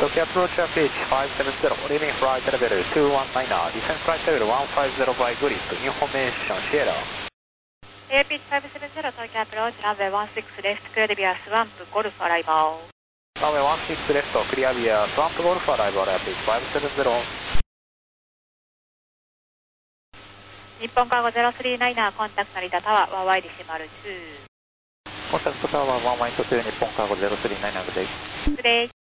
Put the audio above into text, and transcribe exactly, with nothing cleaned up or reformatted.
Tokyo approach F H five seven zero, leaving flight level two one nine, descent flight level one five zero by grip, information Sierra. A P H five seven zero, Tokyo approach runway one six left, clear via Swamp Golf arrival. Runway one six left, clear via Swamp Golf arrival, A P H five seven zero. 日本カーゴゼロスリーナイナー、コンタクト成田タワー、ワンワイディシマルツー。 コンタクトタワーワンワイトツー、日本カーゴゼロスリーナイナー、グレイ。 グレイ。